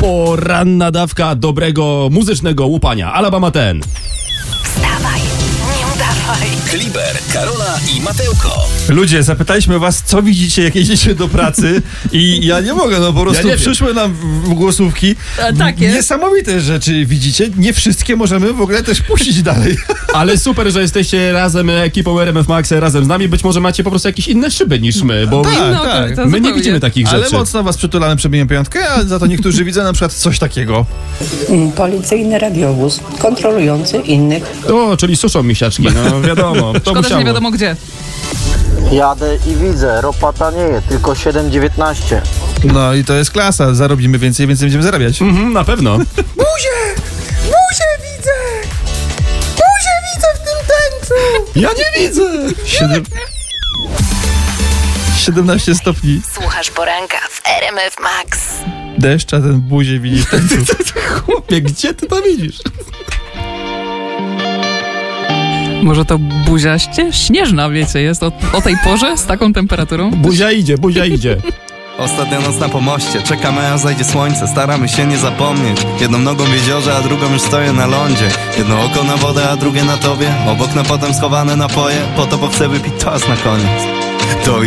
Poranna dawka dobrego muzycznego łupania. Alabama ten. Wstawaj, nie udawaj. Kliber, Karola i Matełko. Ludzie, zapytaliśmy was, co widzicie, jak jedziecie do pracy i ja nie mogę, no po prostu przyszły nam w głosówki. Tak jest. Niesamowite rzeczy widzicie, nie wszystkie możemy w ogóle też puścić dalej. Ale super, że jesteście razem, ekipą RMF Max, razem z nami. Być może macie po prostu jakieś inne szyby niż my, bo Tak. To my nie zupełnie. widzimy takich Ale rzeczy. mocno was przytulamy, przebiję piątkę, a za to niektórzy widzą na przykład coś takiego. Policyjny radiowóz kontrolujący innych. O, czyli suszą misiaczki, no wiadomo. To Szkoda, że musiało. nie wiadomo gdzie. Jadę i widzę, ropa tanieje, tylko 7,19. No i to jest klasa, zarobimy więcej, więc będziemy zarabiać. Na pewno. Buzię widzę w tym tańcu! Ja nie widzę. 17 stopni Słuchasz poranka w RMF Max. deszcz, a ten buzię widzi w tańcu. Chłopie, gdzie ty to widzisz? Może to buzia śnieżna, wiecie, jest o tej porze z taką temperaturą? Buzia idzie. Ostatnia noc na pomoście, czekamy aż zajdzie słońce, staramy się nie zapomnieć. Jedną nogą w jeziorze, a drugą już stoję na lądzie. Jedno oko na wodę, a drugie na tobie. Obok na potem schowane napoje, po to bo chcę wypić toast na koniec. To